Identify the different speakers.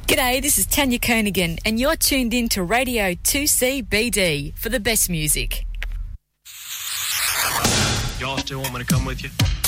Speaker 1: G'day, this is Tanya Koenigan, and you're tuned in to Radio 2CBD for the best music.
Speaker 2: Y'all still want me to come with you?